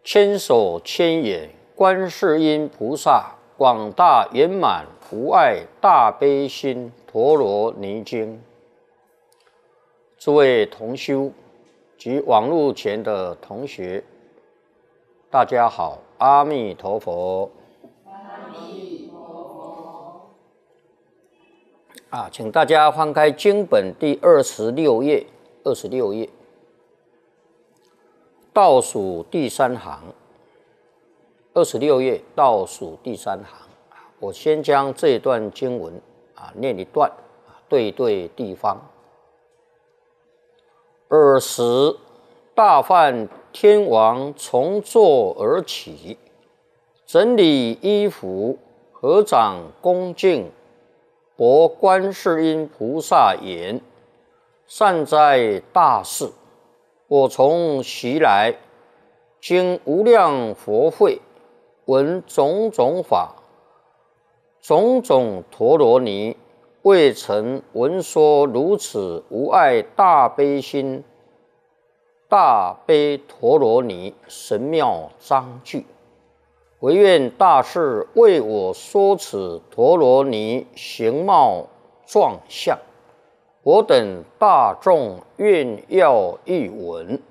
千手千眼观世音菩萨，广大圆满无碍大悲心陀罗尼经。诸位同修及网络前的同学，大家好，阿弥陀佛。 阿弥陀佛。请大家翻开经本第26页，26页倒数第3行，26页倒数第3行。我先将这一段经文念一段，对地方。尔时，大梵天王从座而起，整理衣服，合掌恭敬，薄观世音菩萨言：善哉大士！我从昔来经无量佛会，闻种种法，种种陀罗尼，未曾闻说如此无碍大悲心大悲陀罗尼神妙章句，唯愿大士为我说此陀罗尼形貌状相，我等大众愿要一闻。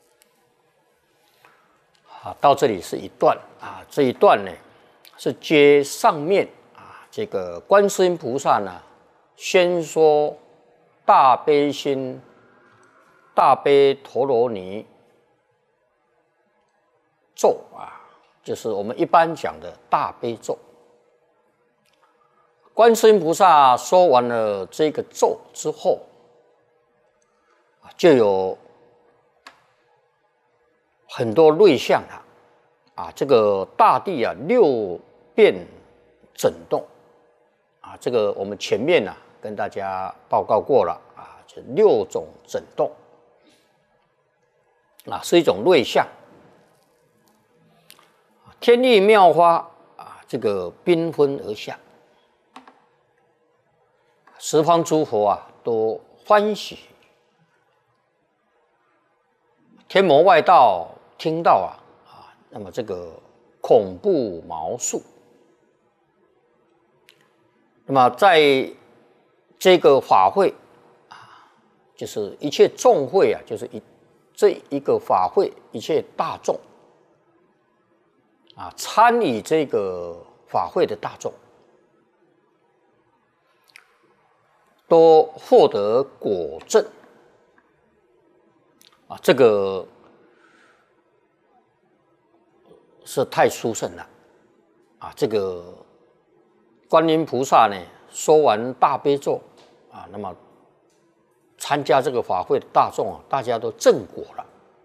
到这里是一段这一段呢是接上面这个观世音菩萨呢先说大悲心大悲陀罗尼咒就是我们一般讲的大悲咒。观世音菩萨说完了这个咒之后，就有很多瑞相这个大地六变震动这个我们前面跟大家报告过了这6种震动是一种瑞相。天地妙花这个缤纷而下，十方诸佛都欢喜，天魔外道听到那么这个恐怖毛肃。那么在这个法会就是一切众会就是这一个法会，一切大众参与这个法会的大众，都获得果证这个是太殊胜了这个观音菩萨呢说完大悲咒那么参加这个法会的大众大家都证果了。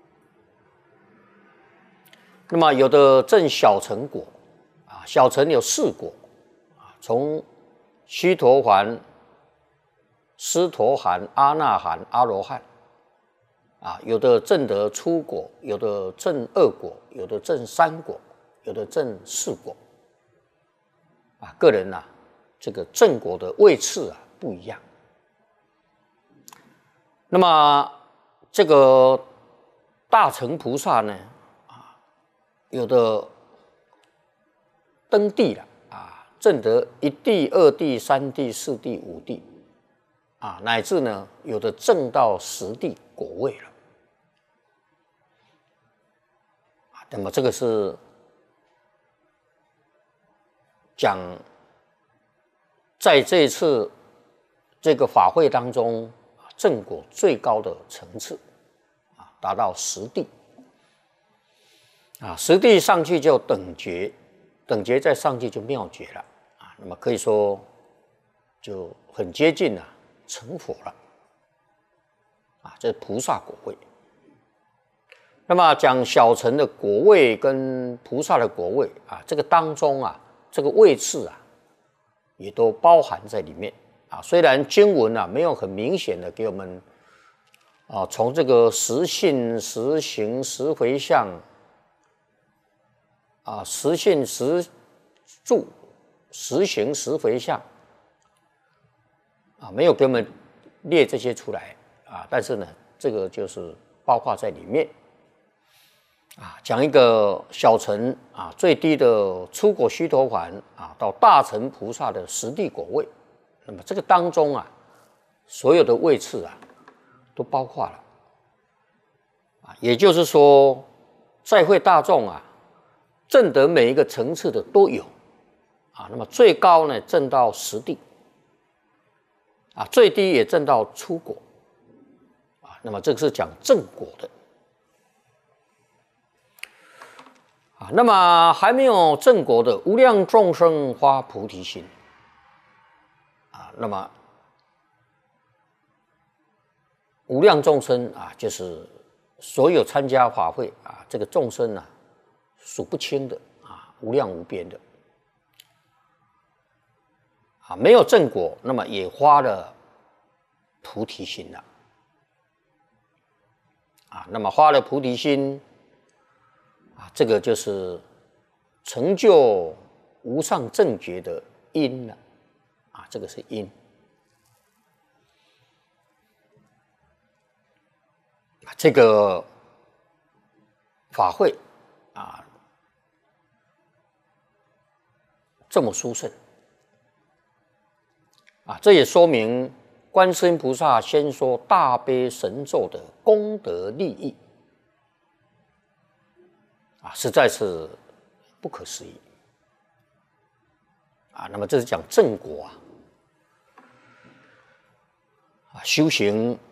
那么有的证小乘果小乘有4果从须陀洹、斯陀含、阿那含、阿罗汉有的证得初果，有的证2果，有的证3果，有的证4果个人这个证果的位次不一样。那么这个大乘菩萨呢有的登地了证得1地、2地、3地、4地、5地乃至呢有的证到10地果位了那么这个是讲在这一次这个法会当中证果最高的层次达到10地10地上去就等觉，等觉再上去就妙觉了那么可以说就很接近成佛了这是菩萨果位。那么讲小乘的果位跟菩萨的果位这个当中这个位次也都包含在里面虽然经文没有很明显的给我们从这个实信、实行、实回向实信、实住、实行、实回向没有给我们列这些出来但是呢这个就是包括在里面讲一个小乘最低的出果须陀洹到大乘菩萨的实地果位，那么这个当中所有的位次都包括了也就是说，在会大众证得每一个层次的都有那么最高呢证到实地最低也证到出果那么这个是讲正果的那么还没有正果的无量众生发菩提心那么无量众生就是所有参加法会这个众生数不清的无量无边的没有正果，那么也发了菩提心了那么发了菩提心这个就是成就无上正觉的因了这个是因这个法会这么殊胜这也说明观世音菩萨先说大悲神咒的功德利益实在是不可思议那么这是讲正果修行